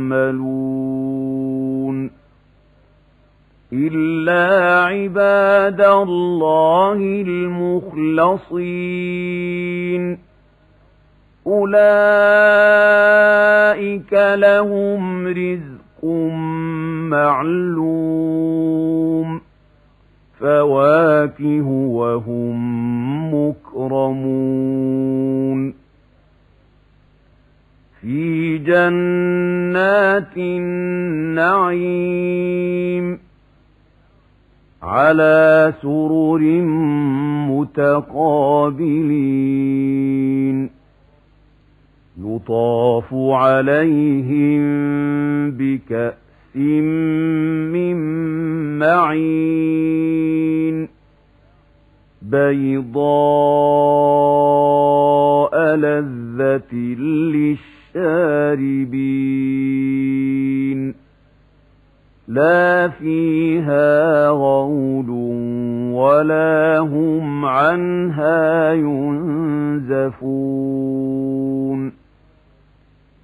يعملون إلا عباد الله المخلصين أولئك لهم رزق معلوم فواكه وهم مكرمون في جنات النعيم على سرر متقابلين يطاف عليهم بكأس من معين بيضاء لذة للشاربين لا فيها غول ولا هم عنها ينزفون